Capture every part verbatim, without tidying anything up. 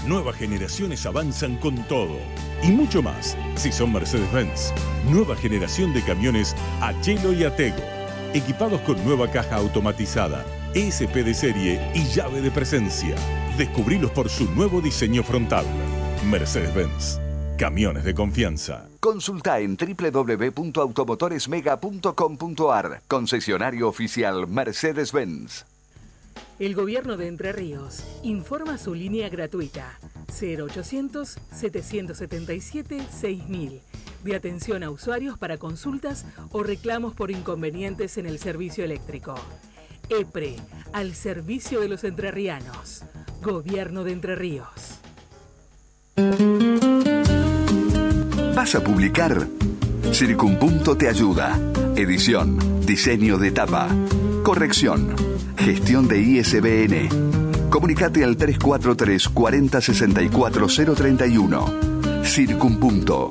Nuevas generaciones avanzan con todo. Y mucho más, si son Mercedes-Benz. Nueva generación de camiones Achelo y Atego. Equipados con nueva caja automatizada, E S P de serie y llave de presencia. Descubrilos por su nuevo diseño frontal. Mercedes-Benz. Camiones de confianza. Consulta en doble u doble u doble u punto automotoresmega punto com punto a r. Concesionario oficial Mercedes-Benz. El Gobierno de Entre Ríos informa su línea gratuita cero ochocientos, setecientos setenta y siete, seis mil de atención a usuarios para consultas o reclamos por inconvenientes en el servicio eléctrico. EPRE, al servicio de los entrerrianos. Gobierno de Entre Ríos. ¿Vas a publicar? Circunpunto te ayuda. Edición, diseño de tapa, corrección, gestión de I S B N. Comunicate al tres cuatro tres, cuarenta, sesenta y cuatro, cero treinta y uno. Circunpunto.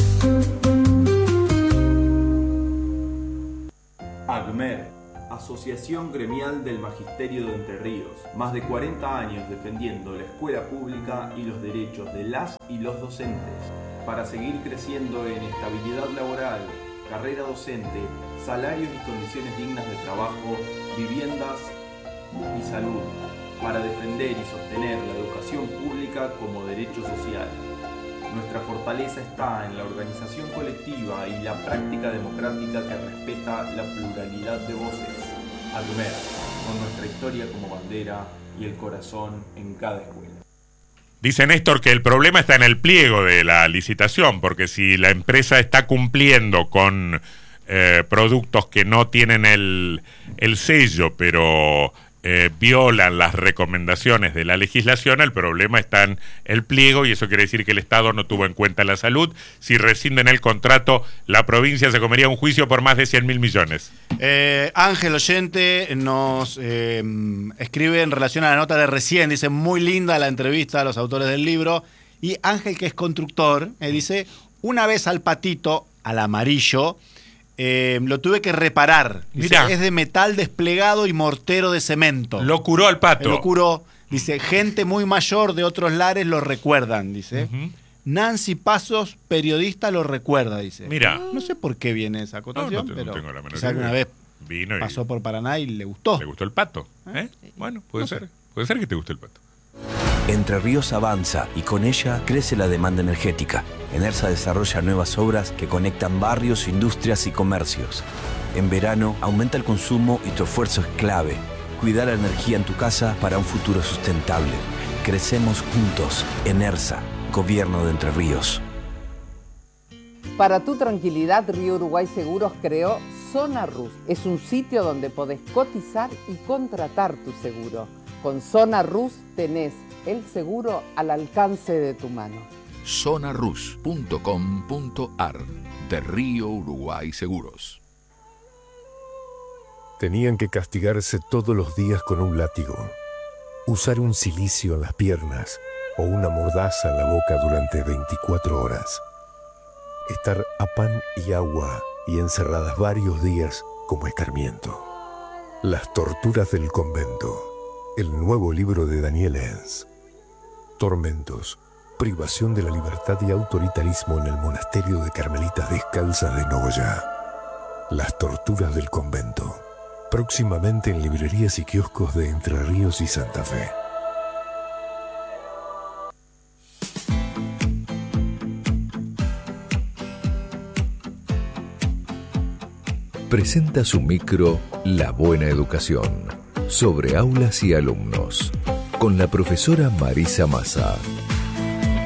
AGMER, Asociación Gremial del Magisterio de Entre Ríos. Más de cuarenta años defendiendo la escuela pública y los derechos de las y los docentes. Para seguir creciendo en estabilidad laboral, carrera docente, salarios y condiciones dignas de trabajo, viviendas y salud. Para defender y sostener la educación pública como derecho social. Nuestra fortaleza está en la organización colectiva y la práctica democrática que respeta la pluralidad de voces. AGMER, con nuestra historia como bandera y el corazón en cada escuela. Dice Néstor que el problema está en el pliego de la licitación, porque si la empresa está cumpliendo con eh, productos que no tienen el, el sello, pero eh, violan las recomendaciones de la legislación, el problema está en el pliego, y eso quiere decir que el Estado no tuvo en cuenta la salud. Si rescinden el contrato, la provincia se comería un juicio por más de cien mil millones. Eh, Ángel Oyente nos eh, escribe en relación a la nota de recién, dice, muy linda la entrevista a los autores del libro, y Ángel, que es constructor, eh, dice, una vez al patito, al amarillo, eh, lo tuve que reparar. Dice, Mirá. Es de metal desplegado y mortero de cemento. Lo curó al pato. Eh, lo curó. Dice, gente muy mayor de otros lares lo recuerdan, dice. Uh-huh. Nancy Pasos, periodista, lo recuerda, dice. Mira. No sé por qué viene esa acotación, no, no, pero no tengo la menor quizá una vez vino y pasó por Paraná y le gustó. Le gustó el pato. ¿Eh? Bueno, puede no ser. Sé. Puede ser que te guste el pato. Entre Ríos avanza y con ella crece la demanda energética. Enersa desarrolla nuevas obras que conectan barrios, industrias y comercios. En verano aumenta el consumo y tu esfuerzo es clave. Cuida la energía en tu casa para un futuro sustentable. Crecemos juntos. Enersa, Gobierno de Entre Ríos. Para tu tranquilidad, Río Uruguay Seguros creó Zona Rus. Es un sitio donde podés cotizar y contratar tu seguro. Con Zona Rus tenés el seguro al alcance de tu mano. zona rus punto com punto a r, de Río Uruguay Seguros. Tenían que castigarse todos los días con un látigo, usar un cilicio en las piernas o una mordaza en la boca durante veinticuatro horas, estar a pan y agua y encerradas varios días como escarmiento. Las torturas del convento, el nuevo libro de Daniel Enz. Tormentos, privación de la libertad y autoritarismo en el monasterio de Carmelitas Descalzas de Nogoyá. Las torturas del convento. Próximamente en librerías y kioscos de Entre Ríos y Santa Fe. Presenta su micro La Buena Educación, sobre aulas y alumnos, con la profesora Marisa Massa.